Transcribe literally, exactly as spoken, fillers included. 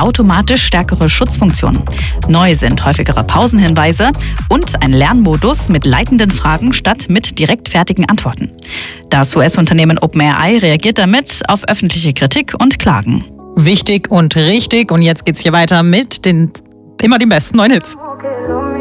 automatisch stärkere Schutzfunktionen. Neu sind häufigere Pausenhinweise und ein Lernmodus mit leitenden Fragen statt mit direkt fertigen Antworten. Das U S-Unternehmen OpenAI reagiert damit auf öffentliche Kritik und Klagen. Wichtig und richtig. Und jetzt geht's hier weiter mit den immer den besten neuen Hits.